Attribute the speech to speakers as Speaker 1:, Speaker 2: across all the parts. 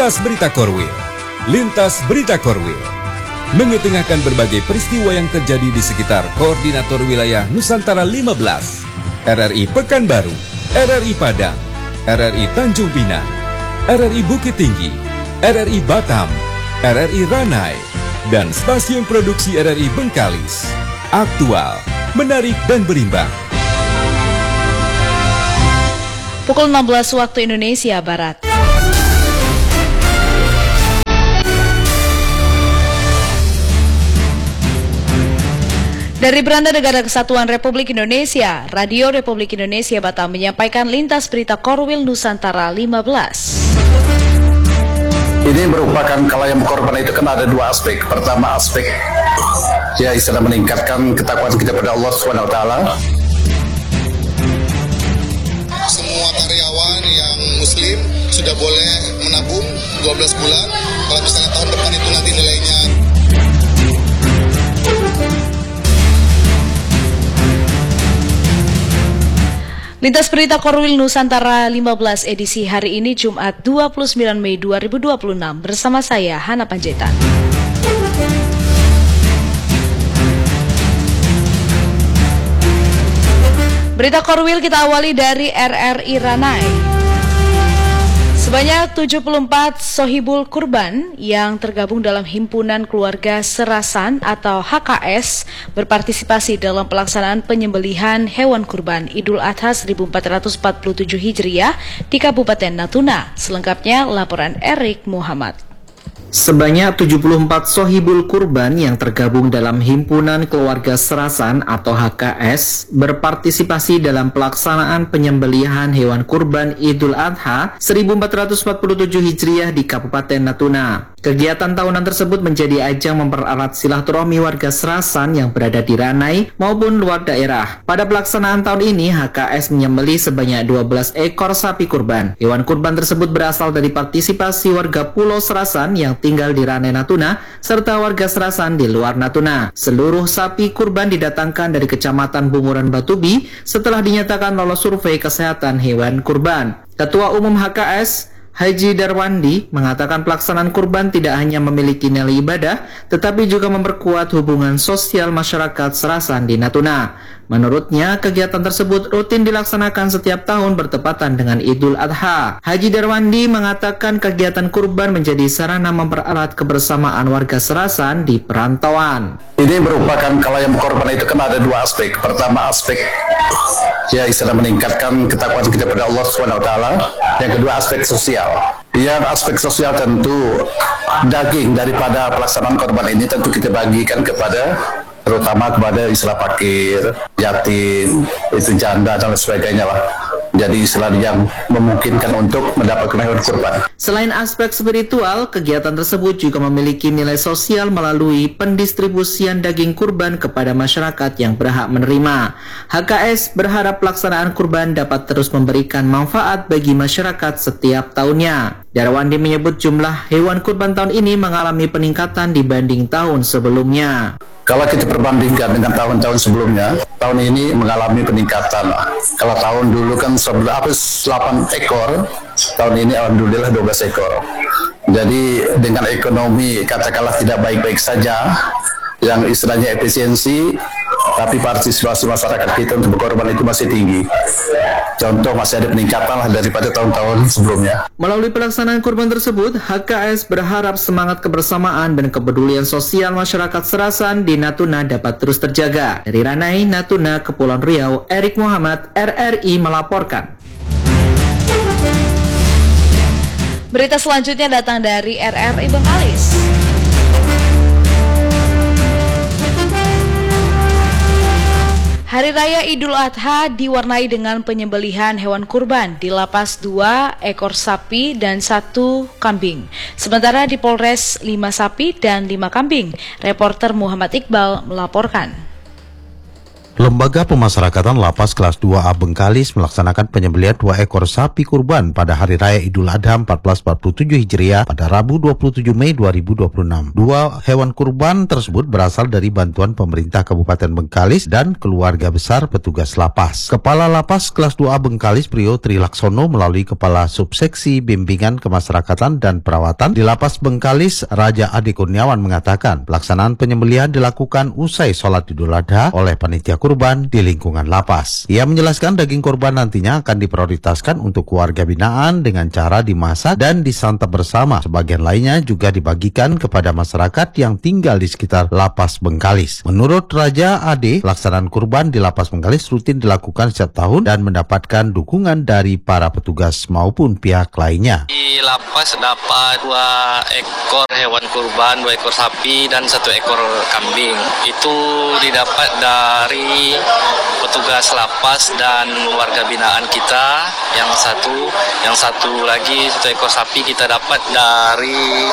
Speaker 1: Lintas Berita Korwil. Lintas Berita Korwil mengetengahkan berbagai peristiwa yang terjadi di sekitar Koordinator Wilayah Nusantara 15, RRI Pekanbaru, RRI Padang, RRI Tanjung Pinang, RRI Bukit Tinggi, RRI Batam, RRI Ranai, dan stasiun produksi RRI Bengkalis. Aktual, menarik dan berimbang.
Speaker 2: Pukul 16 waktu Indonesia Barat. Dari Beranda Negara Kesatuan Republik Indonesia, Radio Republik Indonesia Batam menyampaikan lintas berita Korwil Nusantara 15.
Speaker 3: Ini merupakan kalau yang korban itu kan ada dua aspek. Pertama aspek ya istilah meningkatkan ketakwaan kita pada Allah Subhanahu wa taala.
Speaker 4: Semua karyawan yang muslim sudah boleh menabung 12 bulan. Kalau misalnya tahun depan itu nanti nilainya.
Speaker 2: Lintas berita Korwil Nusantara 15 edisi hari ini Jumat 29 Mei 2026 bersama saya Hana Panjaitan. Berita Korwil kita awali dari RRI Ranai. Sebanyak 74 sohibul kurban yang tergabung dalam Himpunan Keluarga Serasan atau HKS berpartisipasi dalam pelaksanaan penyembelihan hewan kurban Idul Adha 1447 Hijriah di Kabupaten Natuna. Selengkapnya laporan Erik Muhammad.
Speaker 5: Sebanyak 74 sohibul kurban yang tergabung dalam Himpunan Keluarga Serasan atau HKS berpartisipasi dalam pelaksanaan penyembelihan hewan kurban Idul Adha 1447 Hijriah di Kabupaten Natuna. Kegiatan tahunan tersebut menjadi ajang mempererat silaturahmi warga Serasan yang berada di Ranai maupun luar daerah. Pada pelaksanaan tahun ini, HKS menyembelih sebanyak 12 ekor sapi kurban. Hewan kurban tersebut berasal dari partisipasi warga Pulau Serasan yang tinggal di Ranai Natuna serta warga Serasan di luar Natuna. Seluruh sapi kurban didatangkan dari Kecamatan Bunguran Batubi setelah dinyatakan lolos survei kesehatan hewan kurban. Ketua Umum HKS Haji Darwandi mengatakan pelaksanaan kurban tidak hanya memiliki nilai ibadah, tetapi juga memperkuat hubungan sosial masyarakat Serasan di Natuna. Menurutnya, kegiatan tersebut rutin dilaksanakan setiap tahun bertepatan dengan Idul Adha. Haji Darwandi mengatakan kegiatan kurban menjadi sarana mempererat kebersamaan warga Serasan di perantauan.
Speaker 3: Ini merupakan kalau yang korban itu kan ada dua aspek. Pertama aspek ya istilah meningkatkan ketakwaan kita pada Allah Subhanahu wa taala. Yang kedua aspek sosial. Yang aspek sosial tentu daging daripada pelaksanaan korban ini tentu kita bagikan kepada terutama kepada istilah fakir, yatim, itu janda dan sebagainya lah. Jadi istilah yang memungkinkan untuk mendapatkan hewan kurban.
Speaker 5: Selain aspek spiritual, kegiatan tersebut juga memiliki nilai sosial melalui pendistribusian daging kurban kepada masyarakat yang berhak menerima. HKS berharap pelaksanaan kurban dapat terus memberikan manfaat bagi masyarakat setiap tahunnya. Darwandi menyebut jumlah hewan kurban tahun ini mengalami peningkatan dibanding tahun sebelumnya.
Speaker 3: Kalau kita perbandingkan dengan tahun-tahun sebelumnya, tahun ini mengalami peningkatan. Kalau tahun dulu kan 8 ekor, tahun ini alhamdulillah 12 ekor. Jadi dengan ekonomi katakanlah tidak baik-baik saja, yang istilahnya efisiensi, tapi partisipasi masyarakat kita untuk berkorban itu masih tinggi. Contoh masih ada peningkatan lah daripada tahun-tahun sebelumnya.
Speaker 5: Melalui pelaksanaan kurban tersebut, HKS berharap semangat kebersamaan dan kepedulian sosial masyarakat Serasan di Natuna dapat terus terjaga. Dari Ranai, Natuna, Kepulauan Riau, Erik Muhammad, RRI melaporkan.
Speaker 2: Berita selanjutnya datang dari RRI Bengkalis. Hari Raya Idul Adha diwarnai dengan penyembelihan hewan kurban di Lapas 2 ekor sapi dan 1 kambing. Sementara di Polres 5 sapi dan 5 kambing. Reporter Muhammad Iqbal melaporkan.
Speaker 6: Lembaga Pemasyarakatan Lapas Kelas 2A Bengkalis melaksanakan penyembelihan 2 ekor sapi kurban pada Hari Raya Idul Adha 1447 Hijriah pada Rabu 27 Mei 2026. 2 hewan kurban tersebut berasal dari bantuan pemerintah Kabupaten Bengkalis dan keluarga besar petugas lapas. Kepala Lapas Kelas 2A Bengkalis Prio Trilaksono melalui Kepala Subseksi Bimbingan Kemasyarakatan dan Perawatan di Lapas Bengkalis Raja Ade Kurniawan mengatakan pelaksanaan penyembelihan dilakukan usai sholat Idul Adha oleh panitia kurban di lingkungan lapas. Ia menjelaskan daging kurban nantinya akan diprioritaskan untuk keluarga binaan dengan cara dimasak dan disantap bersama. Sebagian lainnya juga dibagikan kepada masyarakat yang tinggal di sekitar lapas Bengkalis. Menurut Raja Ade, pelaksanaan kurban di lapas Bengkalis rutin dilakukan setiap tahun dan mendapatkan dukungan dari para petugas maupun pihak lainnya.
Speaker 7: Di lapas dapat 2 ekor hewan kurban, 2 ekor sapi dan 1 ekor kambing. Itu didapat dari petugas lapas dan warga binaan kita. Yang satu lagi 1 ekor sapi kita dapat dari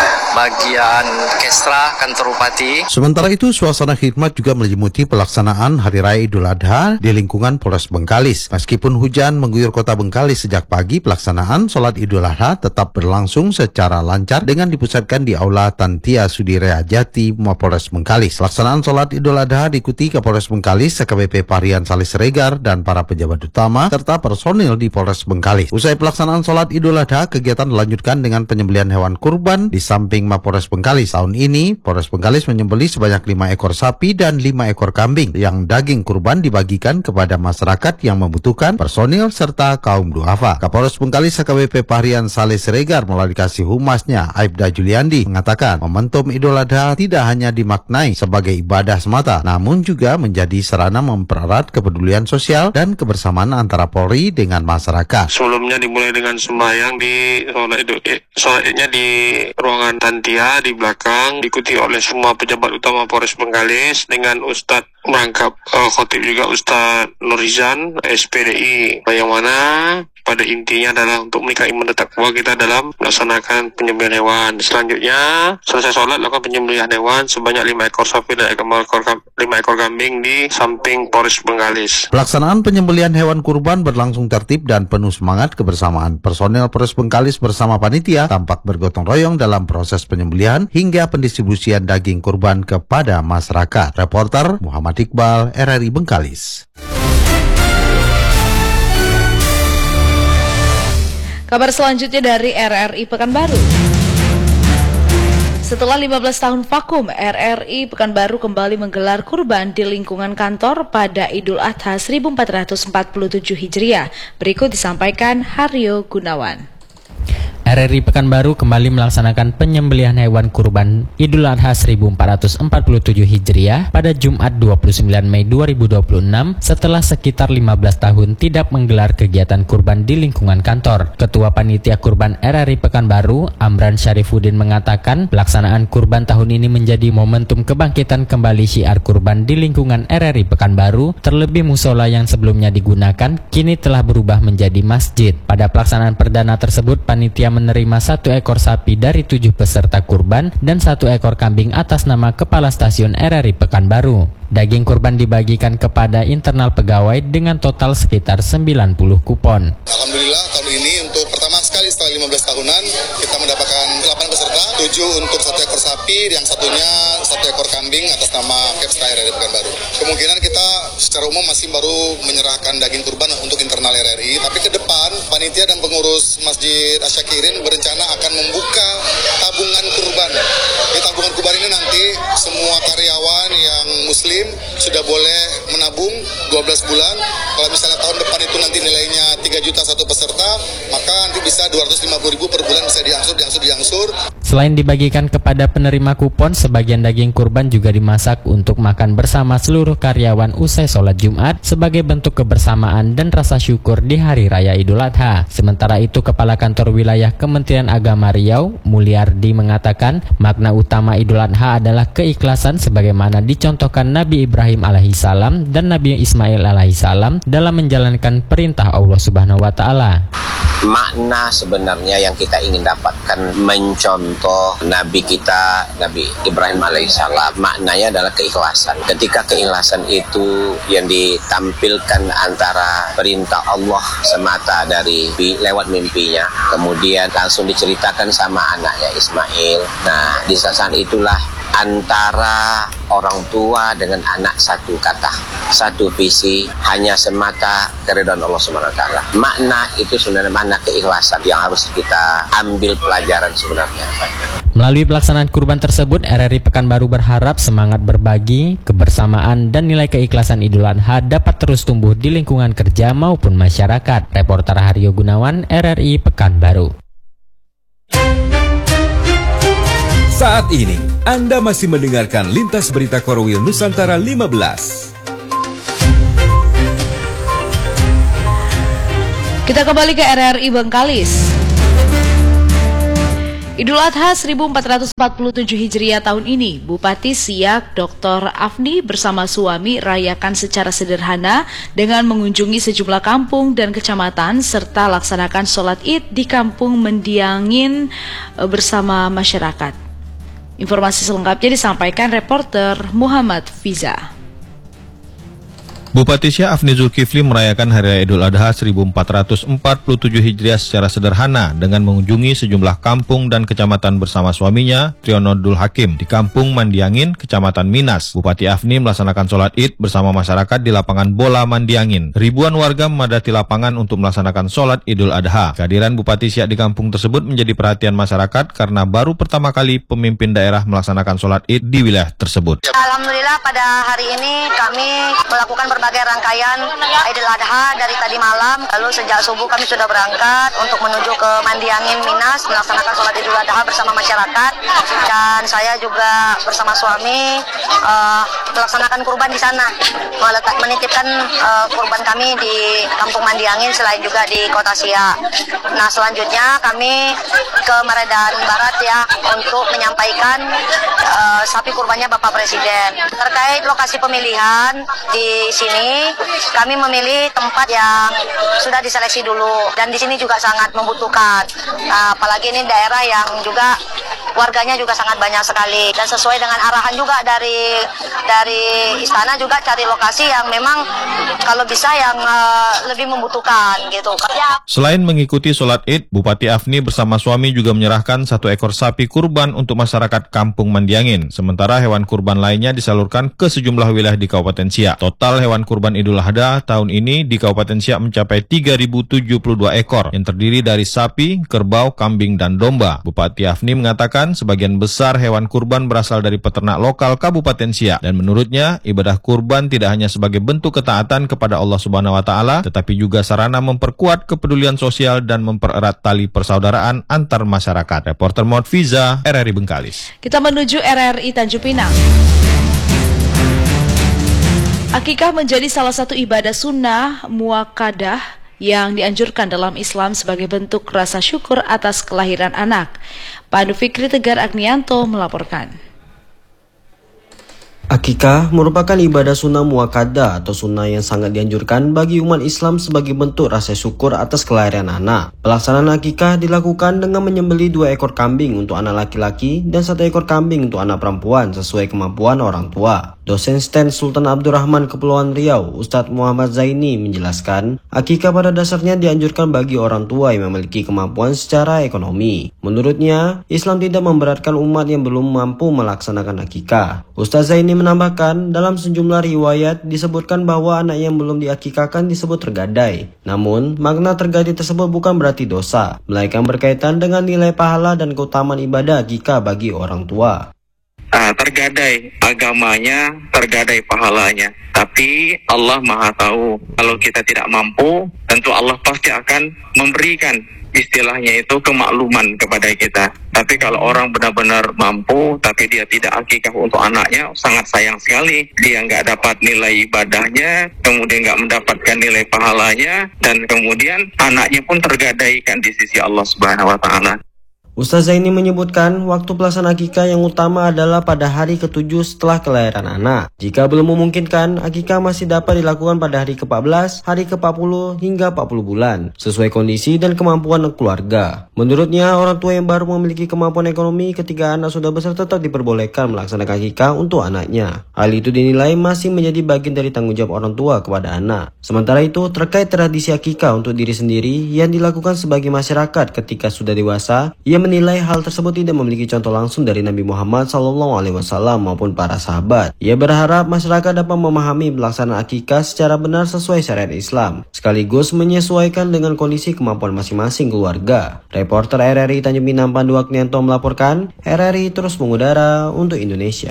Speaker 7: bagian Kesra kantor Bupati.
Speaker 6: Sementara itu, suasana khidmat juga menyelimuti pelaksanaan Hari Raya Idul Adha di lingkungan Polres Bengkalis. Meskipun hujan mengguyur kota Bengkalis sejak pagi, pelaksanaan sholat Idul Adha tetap berlangsung secara lancar dengan dipusatkan di Aula Tantia Sudirea Jati, Mapolres Bengkalis. Pelaksanaan sholat Idul Adha diikuti Kapolres Bengkalis, AKBP Parian Salis Regar, dan para pejabat utama, serta personil di Polres Bengkalis. Usai pelaksanaan sholat Idul Adha, kegiatan dilanjutkan dengan penyembelihan hewan kurban di samping Mapolres Bengkalis. Tahun ini, Polres Bengkalis menyembelih sebanyak 5 ekor sapi dan 5 ekor kambing, yang daging kurban dibagikan kepada masyarakat yang membutuhkan, personil, serta kaum duafa. Kapolres Bengkalis AKBP Parian Salis Regar melalui kasih humasnya, Aibda Juliandi, mengatakan momentum Idul Adha tidak hanya dimaknai sebagai ibadah semata, namun juga menjadi sarana mempererat kepedulian sosial dan kebersamaan antara Polri dengan masyarakat.
Speaker 8: Sebelumnya dimulai dengan sembahyang di sholatnya di ruangan Tantia di belakang, diikuti oleh semua pejabat utama Polres Bengkalis dengan Ustadz merangkap khotib juga Ustadz Nurizan SPDI, yang mana pada intinya adalah untuk meningkatkan iman dan takwa kita dalam melaksanakan penyembelihan hewan. Selanjutnya, selesai sholat lakukan penyembelihan hewan sebanyak 5 ekor sapi dan 5 ekor kambing di samping Polres Bengkalis.
Speaker 6: Pelaksanaan penyembelihan hewan kurban berlangsung tertib dan penuh semangat kebersamaan. Personel Polres Bengkalis bersama panitia tampak bergotong royong dalam proses penyembelihan hingga pendistribusian daging kurban kepada masyarakat. Reporter Muhammad Iqbal, RRI Bengkalis.
Speaker 2: Kabar selanjutnya dari RRI Pekanbaru. Setelah 15 tahun vakum, RRI Pekanbaru kembali menggelar kurban di lingkungan kantor pada Idul Adha 1447 Hijriah. Berikut disampaikan Haryo Gunawan.
Speaker 9: RRI Pekanbaru kembali melaksanakan penyembelihan hewan kurban Idul Adha 1447 Hijriah pada Jumat 29 Mei 2026 setelah sekitar 15 tahun tidak menggelar kegiatan kurban di lingkungan kantor. Ketua Panitia Kurban RRI Pekanbaru, Amran Syarifuddin, mengatakan pelaksanaan kurban tahun ini menjadi momentum kebangkitan kembali syiar kurban di lingkungan RRI Pekanbaru, terlebih musola yang sebelumnya digunakan kini telah berubah menjadi masjid. Pada pelaksanaan perdana tersebut, panitia menerima 1 ekor sapi dari 7 peserta kurban dan 1 ekor kambing atas nama Kepala Stasiun RRI Pekanbaru. Daging kurban dibagikan kepada internal pegawai dengan total sekitar 90 kupon.
Speaker 4: Alhamdulillah tahun ini untuk pertama sekali setelah 15 tahunan kita mendapatkan 8 peserta, 7 untuk 1 ekor sapi, yang satunya 1 ekor kambing atas nama Kepsta RRI Pekanbaru. Kemungkinan kita secara umum masih baru menyerahkan daging kurban untuk internal RRI, tapi ke depan panitia dan pengurus Masjid Asyakirin berencana akan membuka tabungan kurban. Di tabungan kurban ini nanti semua karyawan yang muslim sudah boleh menabung 12 bulan. Kalau misalnya tahun depan itu nanti nilainya 3 juta 1 peserta, maka nanti bisa 250.000 per bulan bisa diangsur.
Speaker 9: Selain dibagikan kepada penerima kupon, sebagian daging kurban juga dimasak untuk makan bersama seluruh karyawan usai sholat Jumat sebagai bentuk kebersamaan dan rasa syukur di Hari Raya Idul Adha. Sementara itu, Kepala Kantor Wilayah Kementerian Agama Riau, Mulyardi, mengatakan makna utama Idul Adha adalah keikhlasan sebagaimana dicontohkan Nabi Ibrahim alaihissalam dan Nabi Ismail alaihissalam dalam menjalankan perintah Allah Subhanahu wa Ta'ala Ta'ala.
Speaker 10: Makna sebenarnya yang kita ingin dapatkan mencontoh Nabi kita, Nabi Ibrahim alaihissalam, maknanya adalah keikhlasan. Ketika keikhlasan itu yang ditampilkan antara perintah Allah semata dari lewat mimpinya, kemudian langsung diceritakan sama anaknya Ismail. Nah, di saat itulah antara orang tua dengan anak satu kata, satu visi, hanya semata keridhaan Allah SWT. Makna itu sebenarnya makna keikhlasan yang harus kita ambil pelajaran sebenarnya.
Speaker 9: Melalui pelaksanaan kurban tersebut, RRI Pekanbaru berharap semangat berbagi, kebersamaan, dan nilai keikhlasan Idul Adha dapat terus tumbuh di lingkungan kerja maupun masyarakat. Reporter Haryo Gunawan, RRI Pekanbaru.
Speaker 1: Saat ini, Anda masih mendengarkan Lintas Berita Korwil Nusantara 15.
Speaker 2: Kita kembali ke RRI Bengkalis. Idul Adha 1447 Hijriah tahun ini, Bupati Siak Dr. Afni bersama suami rayakan secara sederhana dengan mengunjungi sejumlah kampung dan kecamatan serta laksanakan sholat Id di Kampung Mendiangin bersama masyarakat. Informasi selengkapnya disampaikan reporter Muhammad Fiza.
Speaker 11: Bupati Siak Afni Zulkifli merayakan Hari Raya Idul Adha 1447 Hijriah secara sederhana dengan mengunjungi sejumlah kampung dan kecamatan bersama suaminya, Triono Dul Hakim, di Kampung Mandiangin, Kecamatan Minas. Bupati Afni melaksanakan sholat Id bersama masyarakat di lapangan bola Mandiangin. Ribuan warga memadati lapangan untuk melaksanakan sholat Idul Adha. Kehadiran Bupati Siak di kampung tersebut menjadi perhatian masyarakat karena baru pertama kali pemimpin daerah melaksanakan sholat Id di wilayah tersebut.
Speaker 12: Alhamdulillah pada hari ini kami melakukan berbagai rangkaian Idul Adha dari tadi malam. Lalu sejak subuh kami sudah berangkat untuk menuju ke Mandiangin Minas melaksanakan sholat Idul Adha bersama masyarakat, dan saya juga bersama suami melaksanakan kurban di sana, menitipkan kurban kami di Kampung Mandiangin selain juga di Kota Siak. Nah, selanjutnya kami ke Medan Barat ya untuk menyampaikan sapi kurbannya Bapak Presiden. Terkait lokasi pemilihan di sini, kami memilih tempat yang sudah diseleksi dulu, dan di sini juga sangat membutuhkan. Nah, apalagi ini daerah yang juga warganya juga sangat banyak sekali, dan sesuai dengan arahan juga dari istana juga cari lokasi yang memang kalau bisa yang lebih membutuhkan gitu.
Speaker 11: Selain mengikuti sholat Id, Bupati Afni bersama suami juga menyerahkan 1 ekor sapi kurban untuk masyarakat Kampung Mandiangin. Sementara hewan kurban lainnya disalurkan ke sejumlah wilayah di Kabupaten Siak. Total hewan kurban Idul Adha tahun ini di Kabupaten Siak mencapai 3.072 ekor yang terdiri dari sapi, kerbau, kambing, dan domba. Bupati Afni mengatakan sebagian besar hewan kurban berasal dari peternak lokal Kabupaten Siak, dan menurutnya ibadah kurban tidak hanya sebagai bentuk ketaatan kepada Allah Subhanahu wa Ta'ala, tetapi juga sarana memperkuat kepedulian sosial dan mempererat tali persaudaraan antar masyarakat. Reporter Muhammad Fiza, RRI Bengkalis.
Speaker 2: Kita menuju RRI Tanjung Pinang. Akikah menjadi salah satu ibadah sunnah muakkadah yang dianjurkan dalam Islam sebagai bentuk rasa syukur atas kelahiran anak. Pandu Fikri Tegar Agnianto melaporkan.
Speaker 13: Akikah merupakan ibadah sunnah muakkadah atau sunnah yang sangat dianjurkan bagi umat Islam sebagai bentuk rasa syukur atas kelahiran anak. Pelaksanaan akikah dilakukan dengan menyembelih 2 ekor kambing untuk anak laki-laki dan 1 ekor kambing untuk anak perempuan sesuai kemampuan orang tua. Dosen STEN Sultan Abdurrahman Kepulauan Riau, Ustadz Muhammad Zaini menjelaskan, akikah pada dasarnya dianjurkan bagi orang tua yang memiliki kemampuan secara ekonomi. Menurutnya, Islam tidak memberatkan umat yang belum mampu melaksanakan akikah. Ustadz Zaini menambahkan, dalam sejumlah riwayat disebutkan bahwa anak yang belum diakikahkan disebut tergadai. Namun, makna tergadai tersebut bukan berarti dosa, melainkan berkaitan dengan nilai pahala dan keutamaan ibadah akikah bagi orang tua.
Speaker 14: Tergadai agamanya, tergadai pahalanya. Tapi Allah Maha tahu, kalau kita tidak mampu, tentu Allah pasti akan memberikan istilahnya itu kemakluman kepada kita. Tapi kalau orang benar-benar mampu, tapi dia tidak akikah untuk anaknya, sangat sayang sekali. Dia nggak dapat nilai ibadahnya, kemudian nggak mendapatkan nilai pahalanya, dan kemudian anaknya pun tergadaikan di sisi Allah Subhanahu wa Ta'ala.
Speaker 13: Ustazah ini menyebutkan waktu pelaksanaan akikah yang utama adalah pada hari ke-7 setelah kelahiran anak. Jika belum memungkinkan, akikah masih dapat dilakukan pada hari ke-14, hari ke-40 hingga 40 bulan, sesuai kondisi dan kemampuan keluarga. Menurutnya, orang tua yang baru memiliki kemampuan ekonomi ketika anak sudah besar tetap diperbolehkan melaksanakan akikah untuk anaknya. Hal itu dinilai masih menjadi bagian dari tanggung jawab orang tua kepada anak. Sementara itu, terkait tradisi akikah untuk diri sendiri yang dilakukan sebagai masyarakat ketika sudah dewasa, ia menilai hal tersebut tidak memiliki contoh langsung dari Nabi Muhammad SAW maupun para sahabat. Ia berharap masyarakat dapat memahami pelaksanaan akikah secara benar sesuai syariat Islam, sekaligus menyesuaikan dengan kondisi kemampuan masing-masing keluarga. Reporter RRI Tanjung Pinang Pandu Aknianto melaporkan, RRI terus mengudara untuk Indonesia.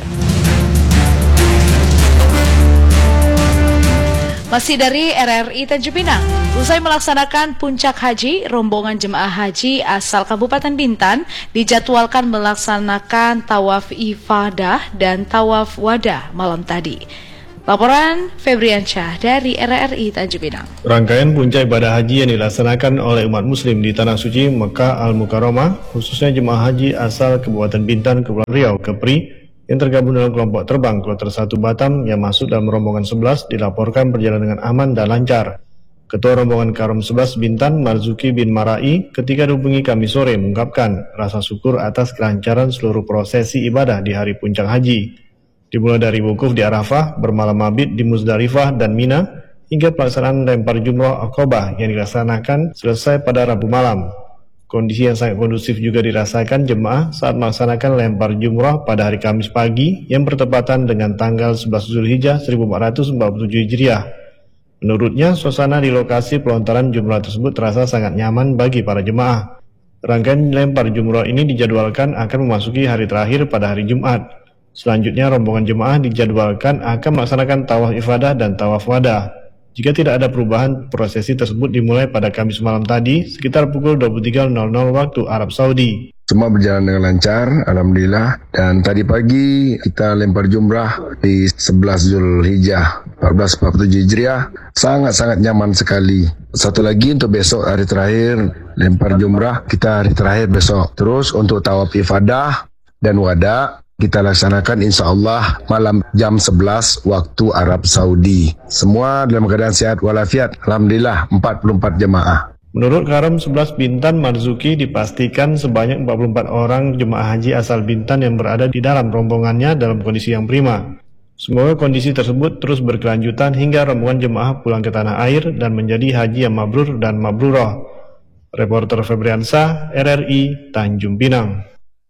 Speaker 2: Masih dari RRI Tanjung Pinang, usai melaksanakan puncak haji, rombongan jemaah haji asal Kabupaten Bintan dijadwalkan melaksanakan tawaf ifadah dan tawaf wadah malam tadi. Laporan Febriansyah dari RRI Tanjung Pinang.
Speaker 15: Rangkaian puncak ibadah haji yang dilaksanakan oleh umat muslim di Tanah Suci Mekah Al-Mukarramah, khususnya jemaah haji asal Kabupaten Bintan, Kepulauan Riau, Kepri, yang tergabung dalam kelompok terbang Kloter 1 Batam yang masuk dalam rombongan 11 dilaporkan berjalan dengan aman dan lancar. Ketua rombongan Karom 11 Bintan, Marzuki bin Marai, ketika dihubungi kami sore mengungkapkan rasa syukur atas kelancaran seluruh prosesi ibadah di hari puncak haji. Dimulai dari wukuf di Arafah, bermalam mabit di Muzdalifah dan Mina, hingga pelaksanaan lempar jumrah Aqabah yang dilaksanakan selesai pada Rabu malam. Kondisi yang sangat kondusif juga dirasakan jemaah saat melaksanakan lempar jumrah pada hari Kamis pagi yang bertepatan dengan tanggal 11 Zulhijjah 1447 Hijriah. Menurutnya, suasana di lokasi pelontaran jumrah tersebut terasa sangat nyaman bagi para jemaah. Rangkaian lempar jumrah ini dijadwalkan akan memasuki hari terakhir pada hari Jumat. Selanjutnya, rombongan jemaah dijadwalkan akan melaksanakan tawaf ifadah dan tawaf wadah. Jika tidak ada perubahan, prosesi tersebut dimulai pada Kamis malam tadi sekitar pukul 23.00 waktu Arab Saudi.
Speaker 16: Semua berjalan dengan lancar, alhamdulillah. Dan tadi pagi kita lempar jumrah di 11 Zulhijjah 1447 Hijriah. Sangat-sangat nyaman sekali. Satu lagi untuk besok hari terakhir lempar jumrah, kita hari terakhir besok. Terus untuk tawaf ifadah dan wada kita laksanakan insyaAllah malam jam 11 waktu Arab Saudi. Semua dalam keadaan sehat walafiat. Alhamdulillah 44 jemaah.
Speaker 15: Menurut Karom 11 Bintan Marzuki, dipastikan sebanyak 44 orang jemaah haji asal Bintan yang berada di dalam rombongannya dalam kondisi yang prima. Semoga kondisi tersebut terus berkelanjutan hingga rombongan jemaah pulang ke tanah air dan menjadi haji yang mabrur dan mabrurah. Reporter Febriansyah, RRI Tanjung Pinang.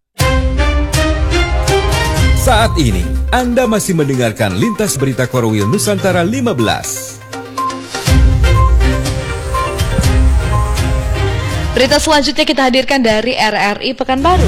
Speaker 1: Saat ini, Anda masih mendengarkan Lintas Berita Korwil Nusantara 15.
Speaker 2: Berita selanjutnya kita hadirkan dari RRI Pekanbaru.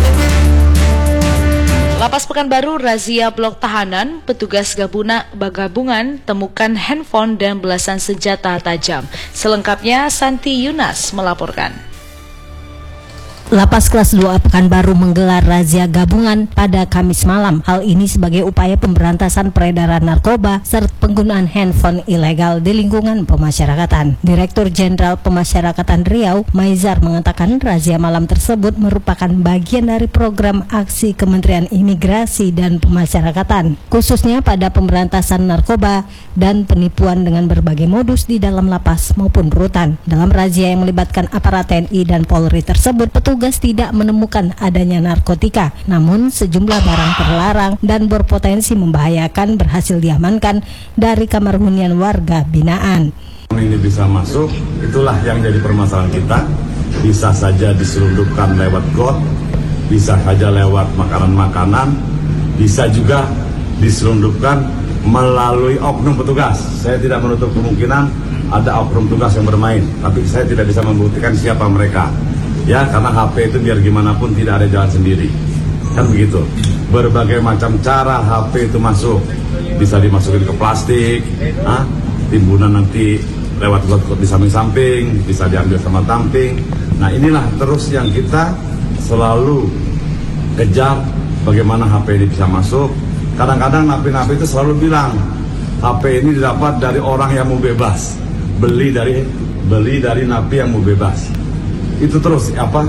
Speaker 2: Lapas Pekanbaru razia blok tahanan, petugas gabungan temukan handphone dan belasan senjata tajam. Selengkapnya Santi Yunas melaporkan.
Speaker 17: Lapas kelas 2 Pekanbaru menggelar razia gabungan pada Kamis malam. Hal ini sebagai upaya pemberantasan peredaran narkoba serta penggunaan handphone ilegal di lingkungan pemasyarakatan. Direktur Jenderal Pemasyarakatan Riau, Maizar, mengatakan razia malam tersebut merupakan bagian dari program aksi Kementerian Imigrasi dan Pemasyarakatan, khususnya pada pemberantasan narkoba dan penipuan dengan berbagai modus di dalam lapas maupun rutan. Dalam razia yang melibatkan aparat TNI dan Polri tersebut, petugas tidak menemukan adanya narkotika, namun sejumlah barang terlarang dan berpotensi membahayakan berhasil diamankan dari kamar hunian warga binaan.
Speaker 18: Ini bisa masuk, itulah yang jadi permasalahan kita. Bisa saja diselundupkan lewat got, bisa saja lewat makanan-makanan, bisa juga diselundupkan melalui oknum petugas. Saya tidak menutup kemungkinan ada oknum petugas yang bermain, tapi saya tidak bisa membuktikan siapa mereka. Ya, karena HP itu biar gimana pun tidak ada jalan sendiri. Kan begitu. Berbagai macam cara HP itu masuk. Bisa dimasukin ke plastik, timbunan nanti lewat got di samping-samping, bisa diambil sama tamping. Nah, inilah terus yang kita selalu kejar bagaimana HP ini bisa masuk. Kadang-kadang napi-napi itu selalu bilang, HP ini didapat dari orang yang mau bebas. Beli dari napi yang mau bebas. Itu terus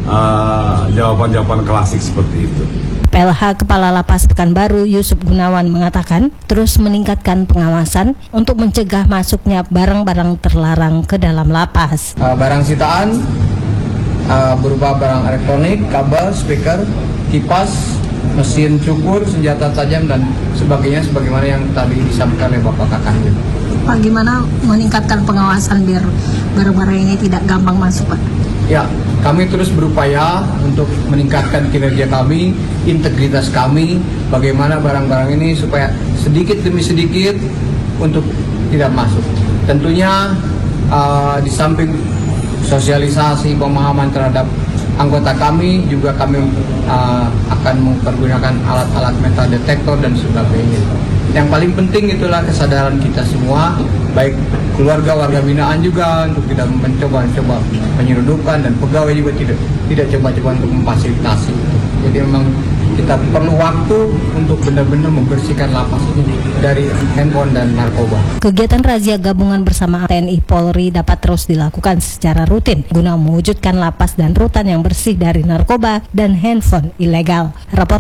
Speaker 18: jawaban-jawaban klasik seperti itu.
Speaker 17: PLH Kepala Lapas Pekanbaru Yusuf Gunawan mengatakan terus meningkatkan pengawasan untuk mencegah masuknya barang-barang terlarang ke dalam lapas.
Speaker 19: Barang sitaan berupa barang elektronik, kabel, speaker, kipas, mesin cukur, senjata tajam dan sebagainya sebagaimana yang tadi disampaikan oleh Bapak Kakang.
Speaker 17: Pak, gimana meningkatkan pengawasan biar barang-barang ini tidak gampang masuk, Pak?
Speaker 19: Ya, kami terus berupaya untuk meningkatkan kinerja kami, integritas kami, bagaimana barang-barang ini supaya sedikit demi sedikit untuk tidak masuk. Tentunya di samping sosialisasi pemahaman terhadap anggota kami, juga kami akan mempergunakan alat-alat metal detektor dan sebagainya. Yang paling penting itulah kesadaran kita semua, baik keluarga, warga binaan juga, untuk tidak mencoba penyelundupan, dan pegawai juga tidak coba-coba untuk memfasilitasi. Jadi memang kita perlu waktu untuk benar-benar membersihkan lapas ini dari handphone dan narkoba.
Speaker 17: Kegiatan razia gabungan bersama TNI Polri dapat terus dilakukan secara rutin guna mewujudkan lapas dan rutan yang bersih dari narkoba dan handphone ilegal. Rapor